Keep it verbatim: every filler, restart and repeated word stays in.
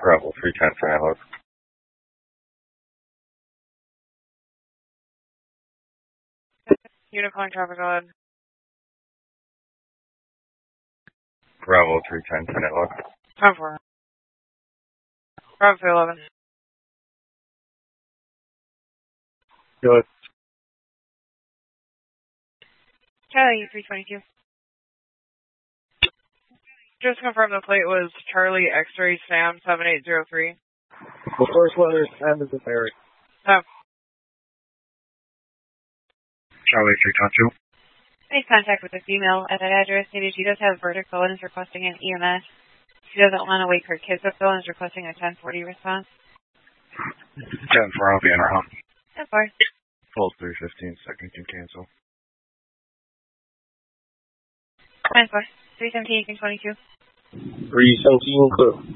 Bravo three ten for Outlook. Unicorn traffic on. Bravo three ten for Outlook. ten four. Bravo three eleven. Good. Charlie three twenty-two. Just confirm the plate was Charlie X-ray Sam seven eight zero three. The first letter is M as in Mary. Oh. Charlie three ten two. Make contact with the female at that address. Stated she does have vertigo and is requesting an E M S. She doesn't want to wake her kids up though and is requesting a ten forty response. ten four, I'll be in her home. ten four. Pulse three fifteen, second can cancel. ten four. three seventeen, twenty-two. three seventeen, clear.